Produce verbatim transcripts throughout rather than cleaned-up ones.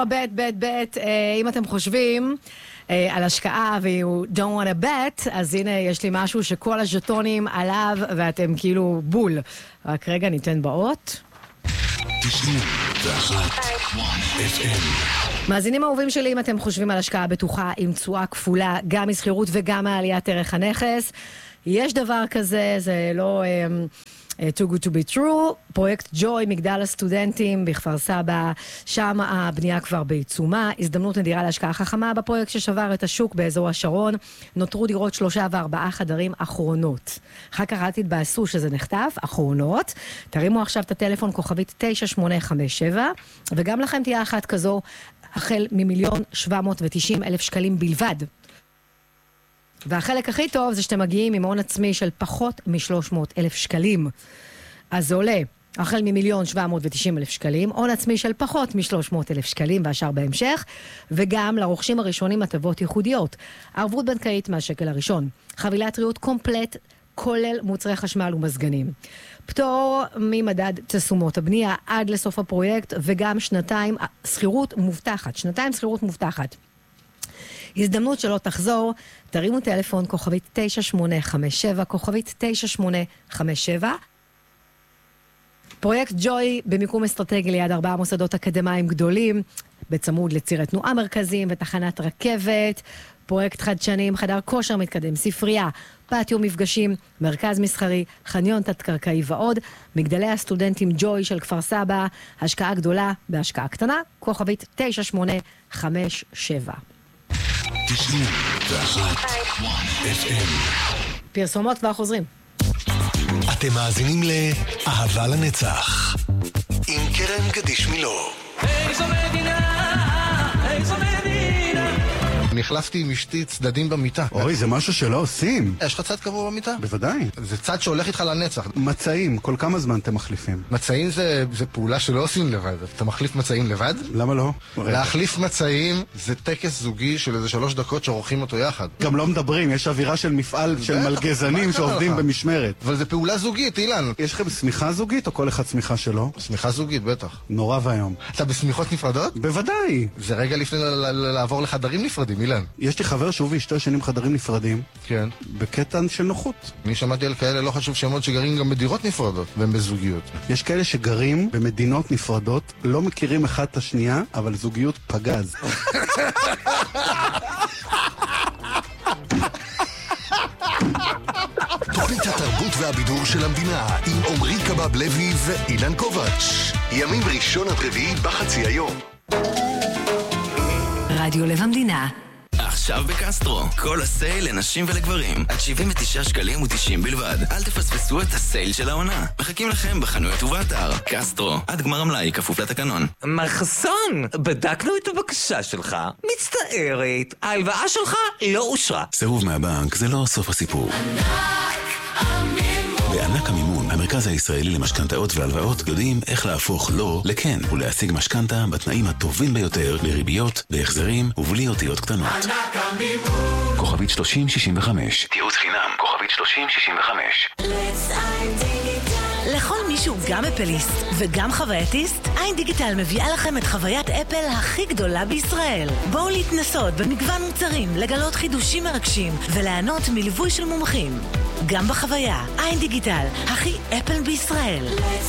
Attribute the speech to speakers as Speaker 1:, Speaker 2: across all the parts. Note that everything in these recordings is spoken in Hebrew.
Speaker 1: בית, בית, בית. אם אתם חושבים על השקעה ו-you don't want to bet, אז הנה יש לי משהו שכל הז'טונים עליו ואתם כאילו בול. רק רגע ניתן באות.
Speaker 2: תשעים ואחת אף אם.
Speaker 1: מאזינים אהובים שלי, אם אתם חושבים על השקעה בטוחה עם תשואה כפולה, גם מסחירות וגם מעליית ערך הנכס, יש דבר כזה, זה לא um, too good to be true. פרויקט ג'וי, מגדל הסטודנטים בכפר סבא, שם הבנייה כבר בעיצומה, הזדמנות נדירה להשקעה חכמה בפרויקט ששבר את השוק באזור השרון, נותרו דירות שלושה וארבעה חדרים אחרונות. אחר כך אל תתבאסו שזה נחטף, אחרונות. תרימו עכשיו את הטלפון כוכבית תשע שמונה חמש שבע, וגם לכם תהיה אחת כזו, החל ממיליון שבע מאות ותשעים אלף שקלים בלבד. והחלק הכי טוב זה שאתם מגיעים עם הון עצמי של פחות מ-שלוש מאות אלף שקלים. אז זה עולה החל ממיליון שבע מאות ותשעים אלף שקלים, הון עצמי של פחות מ-שלוש מאות אלף שקלים והשאר בהמשך, וגם לרוכשים הראשונים הטבות ייחודיות. ערבות בנקאית מהשקל הראשון. חבילת ריהוט קומפלט, כולל מוצרי חשמל ומזגנים. פטור ממדד תשומות הבנייה עד לסוף הפרויקט, וגם שנתיים שכירות מובטחת. שנתיים שכירות מובטחת. הזדמנות שלא תחזור, תרימו טלפון כוכבית תשע שמונה חמש שבע, כוכבית תשע שמונה חמש שבע. פרויקט ג'וי במיקום אסטרטגי ליד ארבעה מוסדות אקדמיים גדולים, בצמוד לצירי תנועה מרכזיים ותחנת רכבת, פרויקט חדשני עם חדר כושר מתקדם, ספרייה, פאטיו מפגשים, מרכז מסחרי, חניון תת-קרקעי ועוד, מגדלי הסטודנטים ג'וי של כפר סבא, השקעה גדולה בהשקעה קטנה, כוכבית תשע שמונה חמש שבע.
Speaker 2: תשעים ואחת אף אם.
Speaker 1: פרסומות כבר חוזרים.
Speaker 2: אתם מאזינים לאהבה לנצח עם קרן גדיש מילו.
Speaker 3: איזו מדינה, איזו מדינה.
Speaker 4: אני החלפתי עם אשתי צדדים במיטה.
Speaker 5: אוי, זה משהו שלא עושים.
Speaker 4: יש לך צד קבוע במיטה?
Speaker 5: בוודאי.
Speaker 4: זה צד שהולך איתך לנצח.
Speaker 5: מצעים, כל כמה זמן אתם מחליפים?
Speaker 4: מצעים זה, זה פעולה שלא עושים לבד. אתה מחליף מצעים לבד?
Speaker 5: למה לא?
Speaker 4: להחליף מצעים זה טקס זוגי של איזה שלוש דקות שעורכים אותו יחד.
Speaker 5: גם לא מדברים, יש אווירה של מפעל של מלגזנים שעובדים במשמרת.
Speaker 4: אבל זה פעולה זוגית, אילן.
Speaker 5: יש לכם סמיכה זוגית או כל אחד סמיכה שלו?
Speaker 4: סמיכה זוגית, בטח.
Speaker 5: נורא והיום.
Speaker 4: אתה בסמיכות נפרדות?
Speaker 5: בוודאי.
Speaker 4: זה רגע לפני לעבור לחדרים נפרדים, אילן.
Speaker 5: יש לי חבר שהוא ואשתו ישנים חדרים נפרדים.
Speaker 4: כן.
Speaker 5: בקטע של נוחות.
Speaker 4: אני שמעתי על כאלה, לא חשוב שמות, שגרים גם בדירות נפרדות, והם בזוגיות.
Speaker 5: יש כאלה שגרים במדינות נפרדות, לא מכירים אחד את השנייה, אבל זוגיות פגז.
Speaker 2: תוכנית התרבות והבידור של המדינה עם עומרי קבב לוי ואילן קובץ'. ימים ראשון עד רביעי בחצי היום.
Speaker 6: רדיו לב המדינה.
Speaker 7: עכשיו בקסטרו, כל הסייל לנשים ולגברים, עד שבעים ותשעה שקלים ותשעים בלבד. אל תפספסו את הסייל של העונה. מחכים לכם בחנויות ובאתר. קסטרו, עד גמר המלאי, כפוף לתקנון.
Speaker 3: מר חסון, בדקנו את הבקשה שלך. מצטערת, ההלוואה שלך לא אושרה.
Speaker 8: סירוב מהבנק זה לא סוף הסיפור. בענק המימון, המרכז הישראלי למשכנתאות והלוואות, יודעים איך להפוך לא לכן ולהשיג משכנתה בתנאים הטובים ביותר, לריביות, להחזרים ובלי אותיות קטנות. ענק המימון. כוכבית שלושים שישים וחמש. תיעוץ חינם, כוכבית שלושים שישים וחמש.
Speaker 6: לכל מישהו גם אפליסט וגם חווייטיסט, איין דיגיטל מביאה לכם את חוויית אפל הכי גדולה בישראל. בואו להתנסות במגוון מוצרים, לגלות חידושים מרגשים וליהנות מליווי של מומחים. גם בחוויה, איין דיגיטל, הכי אפל בישראל.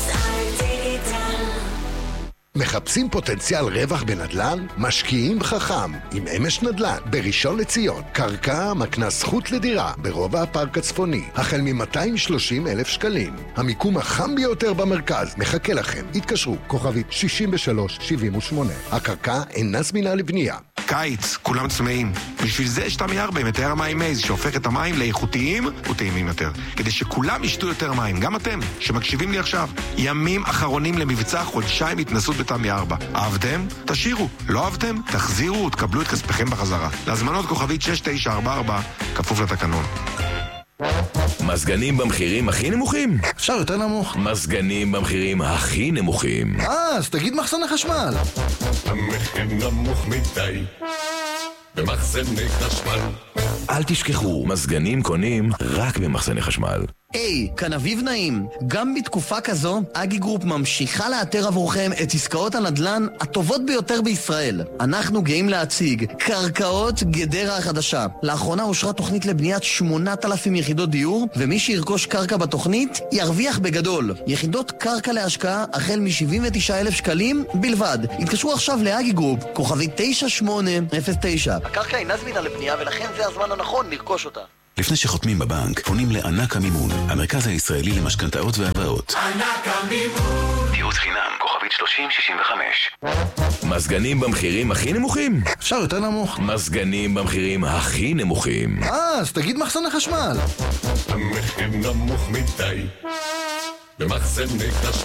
Speaker 2: מחפשים פוטנציאל רווח בנדל"ן? משקיעים חכם עם אמש נדל"ן בראשון לציון. קרקע מקנה זכות לדירה ברובע הפארק הצפוני, החל מ-מאתיים ושלושים אלף שקלים. המיקום החם ביותר במרכז מחכה לכם. התקשרו, כוכבית שישים ושלוש שבעים ושמונה. הקרקע אינה זמינה לבנייה.
Speaker 9: קיץ, כולם צמאים. בשביל זה יש תמי ארבע עם מטהר המים מייז, שהופך את המים לאיכותיים וטעימים יותר. כדי שכולם ישתו יותר מים, גם אתם, שמקשיבים לי עכשיו. ימים אחרונים למבצע, חודשיים התנסות בתמי ארבע. אהבתם? תשאירו. לא אהבתם? תחזירו ותקבלו את כספכם בחזרה. להזמנות כוכבית שש תשע ארבע ארבע, כפוף לתקנון.
Speaker 10: מזגנים במחירים הכי נמוכים?
Speaker 4: אפשר יותר נמוך.
Speaker 10: מזגנים במחירים הכי נמוכים.
Speaker 4: אה, אז תגיד מחסן החשמל.
Speaker 11: המחיר נמוך מדי במחסני חשמל.
Speaker 10: אל תשכחו, מזגנים קונים רק במחסני חשמל.
Speaker 11: היי, hey, כאן אביב נעים. גם בתקופה כזו, אגי גרופ ממשיכה לאתר עבורכם את עסקאות הנדל"ן הטובות ביותר בישראל. אנחנו גאים להציג קרקעות גדרה החדשה. לאחרונה אושרה תוכנית לבניית שמונת אלפים יחידות דיור, ומי שירכוש קרקע בתוכנית ירוויח בגדול. יחידות קרקע להשקעה החל מ-שבעים ותשעה אלף שקלים בלבד. התקשרו עכשיו לאגי גרופ, כוכבי תשע שמונה אפס תשע. הקרקע אינה זמינה לבנייה ולכן זה הזמן הנכון לרכוש אותה.
Speaker 8: לפני שחותמים בבנק, פונים לענק המימון, המרכז הישראלי למשכנתאות והלוואות.
Speaker 12: ענק המימון.
Speaker 8: ייעוץ חינם, כוכבית שלושים שישים וחמש.
Speaker 10: מזגנים במחירים הכי נמוכים?
Speaker 4: אפשר יותר נמוך.
Speaker 10: מזגנים במחירים הכי נמוכים.
Speaker 4: אה, אז תגיד מחסן החשמל.
Speaker 12: המחיר נמוך מדי במחסני חשמל.